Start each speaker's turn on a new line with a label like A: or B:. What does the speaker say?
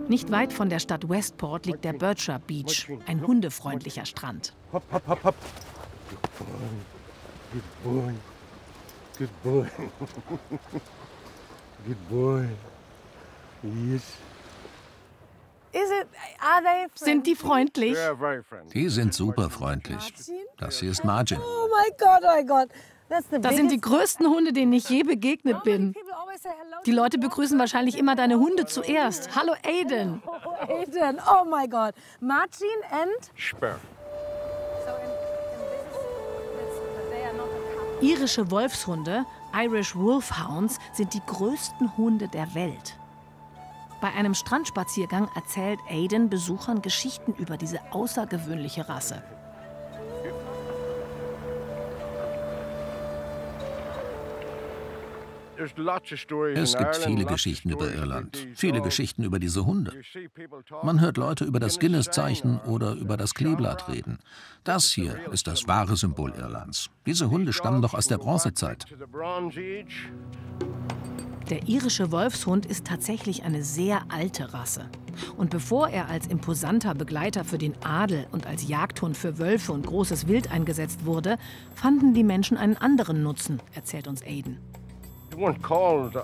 A: Nicht weit von der Stadt Westport liegt der Bircher Beach, ein hundefreundlicher Strand.
B: Hopp, hopp, hopp, hopp. Good boy. Good boy. Good boy. Yes.
A: Sind die freundlich?
C: Die sind super freundlich. Das hier ist Margin.
D: Oh mein Gott, oh mein Gott.
A: Das sind die größten Hunde, denen ich je begegnet bin. Die Leute begrüßen wahrscheinlich immer deine Hunde zuerst. Hallo Aiden.
D: Aiden, oh mein Gott. Margin and?
B: Spur.
A: Irische Wolfshunde, Irish Wolfhounds, sind die größten Hunde der Welt. Bei einem Strandspaziergang erzählt Aiden Besuchern Geschichten über diese außergewöhnliche Rasse.
C: Es gibt viele Geschichten über Irland, viele Geschichten über diese Hunde. Man hört Leute über das Guinness-Zeichen oder über das Kleeblatt reden. Das hier ist das wahre Symbol Irlands. Diese Hunde stammen doch aus der Bronzezeit.
A: Der irische Wolfshund ist tatsächlich eine sehr alte Rasse. Und bevor er als imposanter Begleiter für den Adel und als Jagdhund für Wölfe und großes Wild eingesetzt wurde, fanden die Menschen einen anderen Nutzen, erzählt uns Aiden.